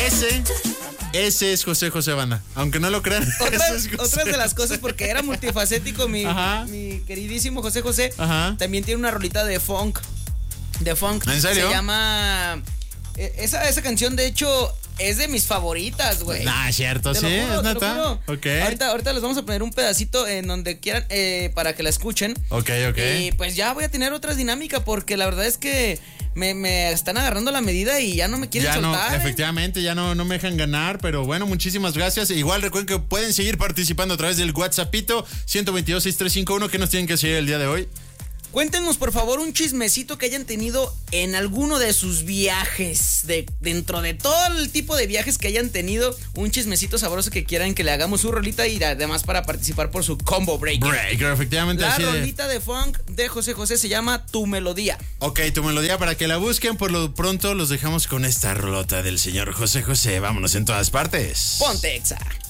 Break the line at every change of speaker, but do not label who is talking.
Ese es José José, banda. Aunque no lo crean.
Otras de las cosas, porque era multifacético mi queridísimo José José.
Ajá.
También tiene una rolita de funk.
¿En serio?
Se llama... Esa canción, de hecho, es de mis favoritas, güey.
Nah, cierto, sí, es neta. Ok.
Ahorita les vamos a poner un pedacito en donde quieran para que la escuchen.
Ok.
Y pues ya voy a tener otras dinámicas porque la verdad es que me están agarrando la medida y ya no me quieren soltar.
No, efectivamente, ya no me dejan ganar, pero bueno, muchísimas gracias. Igual recuerden que pueden seguir participando a través del WhatsAppito 122-6351. ¿Qué nos tienen que seguir el día de hoy?
Cuéntenos, por favor, un chismecito que hayan tenido en alguno de sus viajes. Dentro de todo el tipo de viajes que hayan tenido, un chismecito sabroso que quieran que le hagamos su rolita y además para participar por su Combo Breaker.
Efectivamente.
La rolita de funk de José José se llama Tu Melodía.
Ok, Tu Melodía, para que la busquen. Por lo pronto los dejamos con esta rolota del señor José José. Vámonos en todas partes.
Ponte Exa.